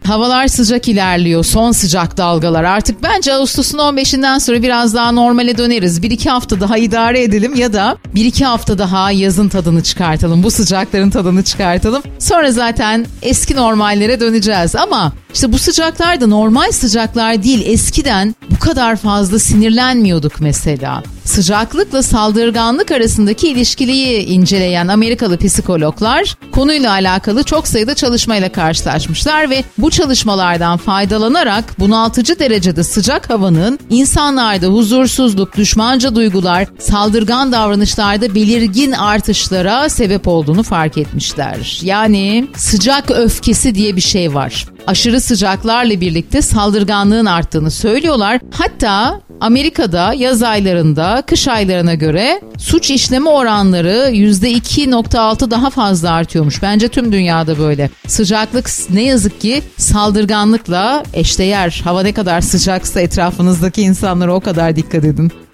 Havalar sıcak ilerliyor. Son sıcak dalgalar. Artık bence Ağustos'un 15'inden sonra biraz daha normale döneriz. 1-2 hafta daha idare edelim ya da 1-2 hafta daha yazın tadını çıkartalım. Bu sıcakların tadını çıkartalım. Sonra zaten eski normallere döneceğiz. Ama işte bu sıcaklar da normal sıcaklar değil. Eskiden bu kadar fazla sinirlenmiyorduk mesela. Sıcaklıkla saldırganlık arasındaki ilişkiliği inceleyen Amerikalı psikologlar konuyla alakalı çok sayıda çalışmayla karşılaşmışlar ve bu çalışmalardan faydalanarak bunaltıcı derecede sıcak havanın insanlarda huzursuzluk, düşmanca duygular, saldırgan davranışlarda belirgin artışlara sebep olduğunu fark etmişler. Yani sıcak öfkesi diye bir şey var. Aşırı sıcaklarla birlikte saldırganlığın arttığını söylüyorlar. Hatta Amerika'da yaz aylarında kış aylarına göre suç işleme oranları %2.6 daha fazla artıyormuş. Bence tüm dünyada böyle. Sıcaklık ne yazık ki saldırganlıkla eşdeğer. Hava ne kadar sıcaksa etrafınızdaki insanlara o kadar dikkat edin.